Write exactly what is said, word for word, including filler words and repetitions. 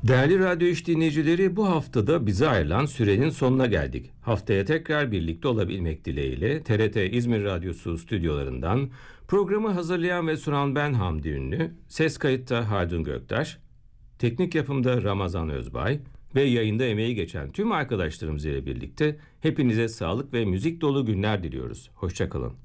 Değerli Radyo İş dinleyicileri, bu haftada bize ayrılan sürenin sonuna geldik. Haftaya tekrar birlikte olabilmek dileğiyle T R T İzmir Radyosu stüdyolarından programı hazırlayan ve sunan ben Hamdi Ünlü, ses kayıtta Haldun Göktaş, teknik yapımda Ramazan Özbay ve yayında emeği geçen tüm arkadaşlarımız ile birlikte hepinize sağlık ve müzik dolu günler diliyoruz. Hoşça kalın.